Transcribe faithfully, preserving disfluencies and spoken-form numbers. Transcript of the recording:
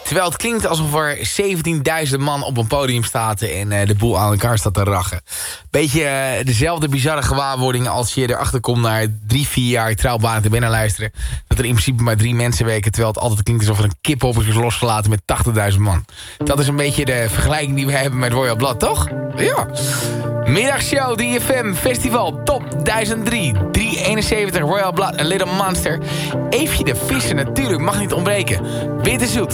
Terwijl het klinkt alsof er zeventienduizend man op een podium staat en uh, de boel aan elkaar staat te rachen. Beetje uh, dezelfde bizarre gewaarwording als je erachter komt na drie, vier jaar trouwbaan te binnen luisteren. Dat er in principe maar drie mensen werken, terwijl het altijd klinkt alsof er een kippenhop is losgelaten met tachtigduizend man. Dat is een beetje de vergelijking die we hebben met Royal Blood, toch? Ja. Middagshow, D F M, Festival, Top duizend drie, driehonderdeenenzeventig, Royal Blood, een Little Monster. Eefje de Visser natuurlijk, mag niet ontbreken. Bitterzoet.